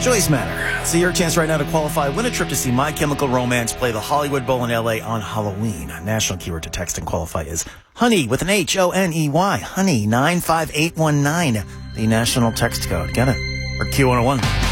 Choice Matter. So your chance right now to qualify. Win a trip to see My Chemical Romance play the Hollywood Bowl in L.A. on Halloween. National keyword to text and qualify is Honey with an Honey. Honey 95819. The national text code. Get it? Or Q101.